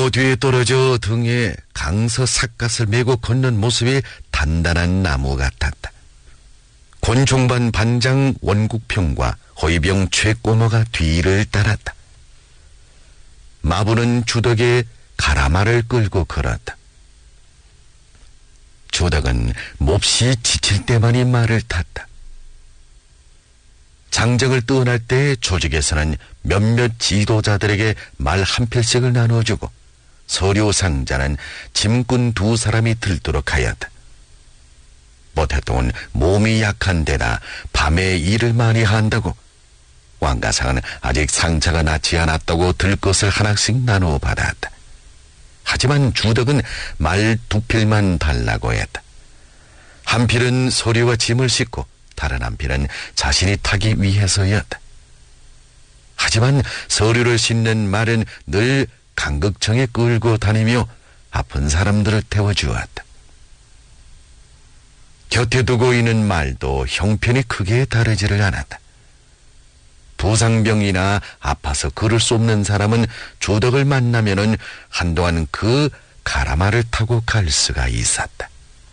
표 뒤에 떨어져 등에 강서 삿갓을 메고 걷는 모습이 단단한 나무 같았다. 권총반 반장 원국평과 호위병 최꼬모가 뒤를 따랐다. 마부는 주덕의 가라마를 끌고 걸었다. 주덕은 몹시 지칠 때만이 말을 탔다. 장정을 떠날 때 조직에서는 몇몇 지도자들에게 말 한 필씩을 나눠주고 서류 상자는 짐꾼 2사람이 들도록 하였다. 모태통은 몸이 약한 데다 밤에 일을 많이 한다고 왕가상은 아직 상처가 낫지 않았다고 들 것을 하나씩 나누어 받았다. 하지만 주덕은 말 2필만 달라고 했다. 한 필은 서류와 짐을 싣고 다른 한 필은 자신이 타기 위해서였다. 하지만 서류를 싣는 말은 늘 강극청에 끌고 다니며 아픈 사람들을 태워주었다. 곁에 두고 있는 말도 형편이 크게 다르지를 않았다. 부상병이나 아파서 걸을 수 없는 사람은 주덕을 만나면은 한동안 그 가라마를 타고 갈 수가 있었다.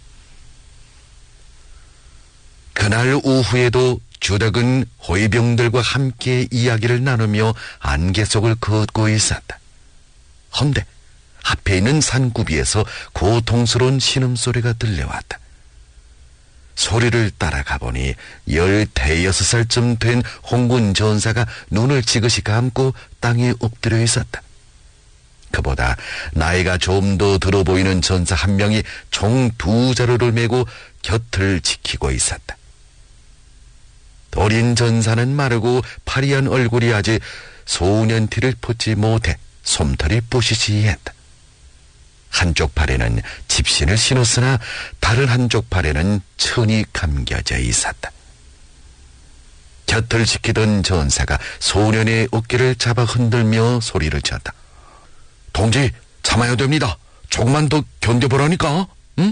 그날 오후에도 주덕은 호위병들과 함께 이야기를 나누며 안개 속을 걷고 있었다. 헌데 앞에 있는 산구비에서 고통스러운 신음소리가 들려왔다. 소리를 따라가 보니 15살 된 홍군 전사가 눈을 지그시 감고 땅에 엎드려 있었다. 그보다 나이가 좀 더 들어 보이는 전사 한 명이 총 2자루를 메고 곁을 지키고 있었다. 어린 전사는 마르고 파리한 얼굴이 아직 소년티를 벗지 못해 솜털이 부시시했다. 한쪽 팔에는 집신을 신었으나 다른 한쪽 팔에는 천이 감겨져 있었다. 곁을 지키던 전사가 소년의 어깨를 잡아 흔들며 소리를 쳤다. 동지, 참아야 됩니다. 조금만 더 견뎌보라니까. 응?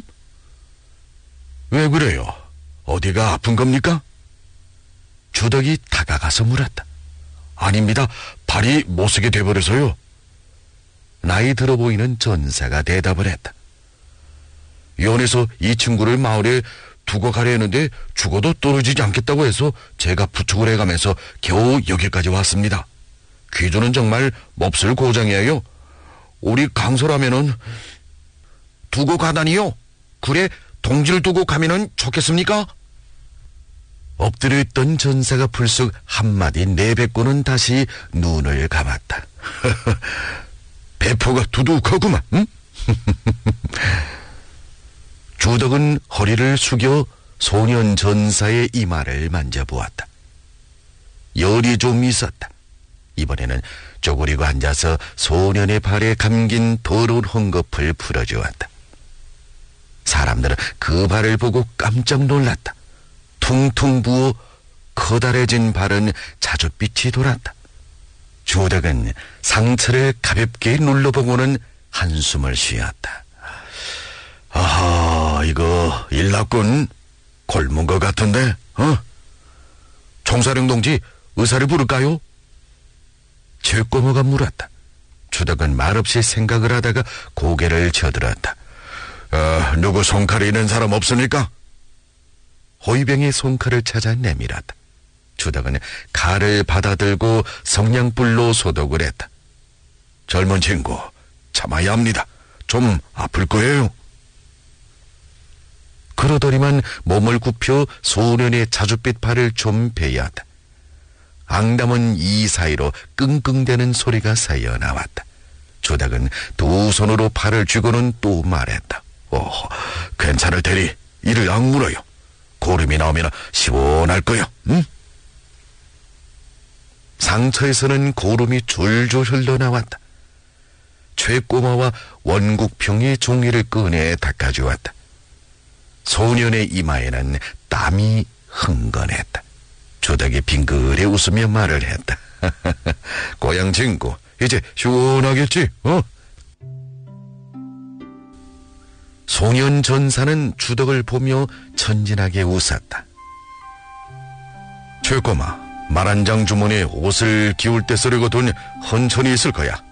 왜 그래요? 어디가 아픈 겁니까? 주덕이 다가가서 물었다. 아닙니다. 발이 못쓰게 돼버려서요. 나이 들어 보이는 전사가 대답을 했다. 연에서 이 친구를 마을에 두고 가려 했는데 죽어도 떨어지지 않겠다고 해서 제가 부축을 해가면서 겨우 여기까지 왔습니다. 귀주는 정말 몹쓸 고장이에요. 우리 강서라면은 두고 가다니요? 그래 동지를 두고 가면은 좋겠습니까? 엎드려 있던 전사가 불쑥 한마디 내뱉고는 다시 눈을 감았다. 배포가 두둑하구만. 응? 주덕은 허리를 숙여 소년 전사의 이마를 만져보았다. 열이 좀 있었다. 이번에는 쪼그리고 앉아서 소년의 발에 감긴 더러운 헝겊을 풀어주었다. 사람들은 그 발을 보고 깜짝 놀랐다. 퉁퉁 부어 커다래진 발은 자줏빛이 돌았다. 주덕은 상처를 가볍게 눌러보고는 한숨을 쉬었다. 아하, 이거 일났군. 굶은 것 같은데, 총사령 동지, 의사를 부를까요? 최꼬모가 물었다. 주덕은 말없이 생각을 하다가 고개를 저들었다. 누구 손칼이 있는 사람 없습니까? 호위병이 손칼을 찾아 내밀었다. 주덕은 칼을 받아들고 성냥불로 소독을 했다. 젊은 친구, 참아야 합니다. 좀 아플 거예요. 그러더니만 몸을 굽혀 소년의 자줏빛 발을 좀 베었다. 앙담은 이 사이로 끙끙대는 소리가 새어나왔다. 주덕은 2손으로 팔을 쥐고는 또 말했다. 괜찮을 테니 이를 악물어요. 고름이 나오면 시원할 거야. 응? 상처에서는 고름이 줄줄 흘러나왔다. 최꼬마와 원국평이 종이를 꺼내 닦아주었다. 소년의 이마에는 땀이 흥건했다. 주덕이 빙그레 웃으며 말을 했다. 고향 친구, 이제 시원하겠지? 소년 전사는 주덕을 보며 천진하게 웃었다. 최꼬마, 말 한 장 주머니에 옷을 기울 때 쓰려고 돈 헌천이 있을 거야.